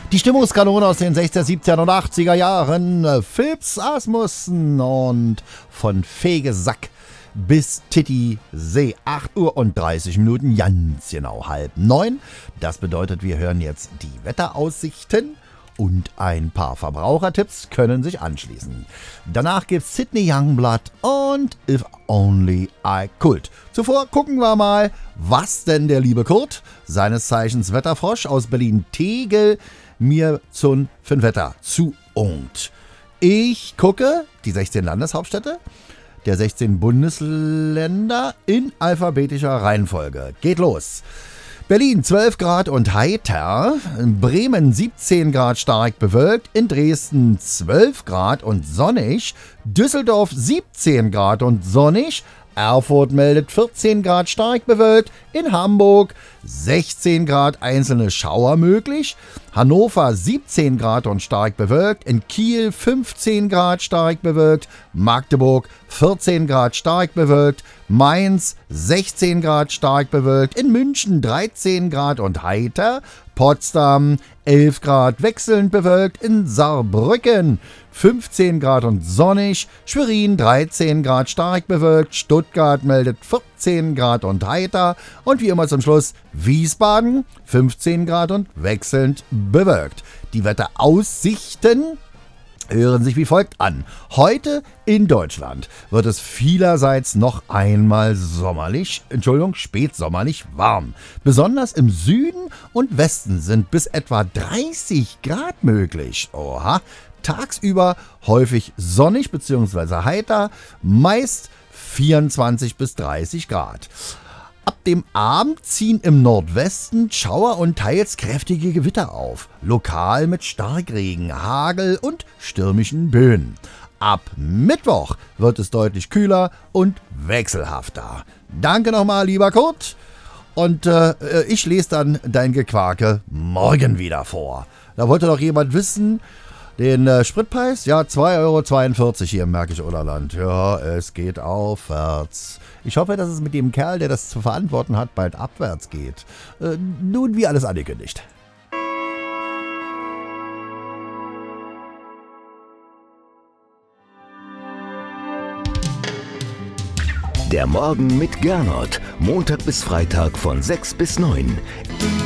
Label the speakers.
Speaker 1: Die Stimmungskanone aus den 60er, 70er und 80er Jahren. Phipps Asmussen und von Fegesack bis Titisee. 8 Uhr und 30 Minuten, ganz genau 8:30. Das bedeutet, wir hören jetzt die Wetteraussichten und ein paar Verbrauchertipps können sich anschließen. Danach gibt's Sydney Youngblood und If Only I Could. Zuvor gucken wir mal, was denn der liebe Kurt, seines Zeichens Wetterfrosch aus Berlin-Tegel, mir für'n Wetter zuungt. Ich gucke die 16 Landeshauptstädte der 16 Bundesländer in alphabetischer Reihenfolge. Geht los. Berlin 12 Grad und heiter, in Bremen 17 Grad stark bewölkt, in Dresden 12 Grad und sonnig, Düsseldorf 17 Grad und sonnig, Erfurt meldet 14 Grad stark bewölkt, in Hamburg 16 Grad einzelne Schauer möglich, Hannover 17 Grad und stark bewölkt, in Kiel 15 Grad stark bewölkt, Magdeburg 14 Grad stark bewölkt, Mainz 16 Grad stark bewölkt, in München 13 Grad und heiter, Potsdam 11 Grad wechselnd bewölkt, in Saarbrücken 15 Grad und sonnig, Schwerin 13 Grad stark bewölkt, Stuttgart meldet 14 Grad und heiter und wie immer zum Schluss Wiesbaden 15 Grad und wechselnd bewölkt. Die Wetteraussichten hören sich wie folgt an. Heute in Deutschland wird es vielerseits noch einmal spätsommerlich warm. Besonders im Süden und Westen sind bis etwa 30 Grad möglich. Oha! Tagsüber häufig sonnig bzw. heiter, meist 24 bis 30 Grad. Ab dem Abend ziehen im Nordwesten Schauer und teils kräftige Gewitter auf, lokal mit Starkregen, Hagel und stürmischen Böen. Ab Mittwoch wird es deutlich kühler und wechselhafter. Danke nochmal, lieber Kurt. Und ich lese dann dein Gequake morgen wieder vor. Da wollte doch jemand wissen, den Spritpreis, ja, 2,42 € hier im Märkisch Oderland. Ja, es geht aufwärts. Ich hoffe, dass es mit dem Kerl, der das zu verantworten hat, bald abwärts geht. Nun, wie alles angekündigt.
Speaker 2: Der Morgen mit Gernot. Montag bis Freitag von 6 bis 9.